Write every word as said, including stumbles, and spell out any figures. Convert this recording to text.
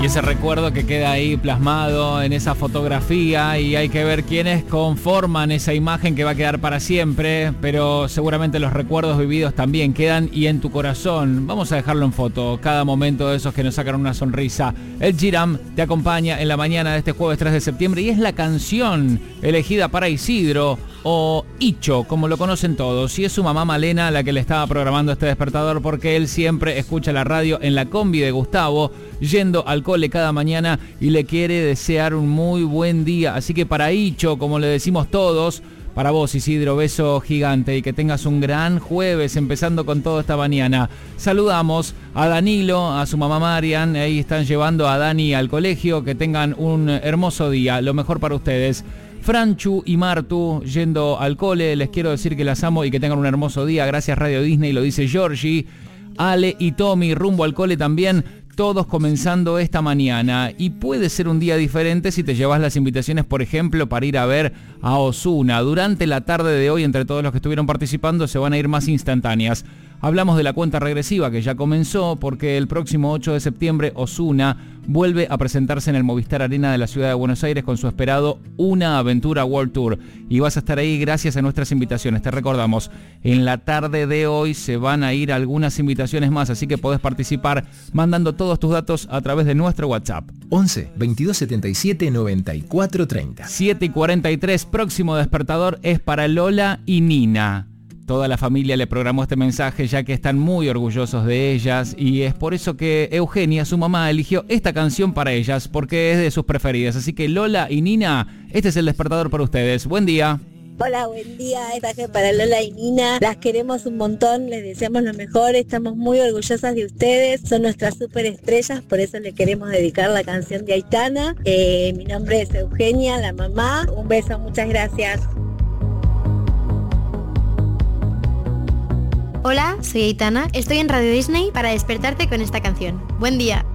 Y ese recuerdo que queda ahí plasmado en esa fotografía, y hay que ver quiénes conforman esa imagen que va a quedar para siempre, pero seguramente los recuerdos vividos también quedan y en tu corazón. Vamos a dejarlo en foto, cada momento de esos que nos sacan una sonrisa. Ed Sheeran te acompaña en la mañana de este jueves tres de septiembre y es la canción elegida para Isidro, o Icho, como lo conocen todos, y es su mamá Malena la que le estaba programando este despertador, porque él siempre escucha la radio en la combi de Gustavo, yendo al cole cada mañana, y le quiere desear un muy buen día. Así que para Icho, como le decimos todos, para vos, Isidro, beso gigante y que tengas un gran jueves, empezando con todo esta mañana. Saludamos a Danilo, a su mamá Marian, ahí están llevando a Dani al colegio, que tengan un hermoso día, lo mejor para ustedes. Franchu y Martu yendo al cole, les quiero decir que las amo y que tengan un hermoso día. Gracias Radio Disney, lo dice Georgie. Ale y Tommy rumbo al cole también, todos comenzando esta mañana. Y puede ser un día diferente si te llevas las invitaciones, por ejemplo, para ir a ver a Ozuna. Durante la tarde de hoy, entre todos los que estuvieron participando, se van a ir más instantáneas. Hablamos de la cuenta regresiva que ya comenzó, porque el próximo ocho de septiembre Ozuna vuelve a presentarse en el Movistar Arena de la ciudad de Buenos Aires con su esperado Una Aventura World Tour. Y vas a estar ahí gracias a nuestras invitaciones. Te recordamos, en la tarde de hoy se van a ir algunas invitaciones más, así que podés participar mandando todos tus datos a través de nuestro WhatsApp. once, veintidós setenta y siete, noventa y cuatro treinta. siete y cuarenta y tres, próximo despertador es para Lola y Nina. Toda la familia le programó este mensaje ya que están muy orgullosos de ellas, y es por eso que Eugenia, su mamá, eligió esta canción para ellas porque es de sus preferidas. Así que Lola y Nina, este es el despertador para ustedes. Buen día. Hola, buen día. Mensaje para Lola y Nina. Las queremos un montón, les deseamos lo mejor, estamos muy orgullosas de ustedes, son nuestras superestrellas, por eso le queremos dedicar la canción de Aitana. Eh, mi nombre es Eugenia, la mamá. Un beso, muchas gracias. Hola, soy Aitana, estoy en Radio Disney para despertarte con esta canción. Buen día.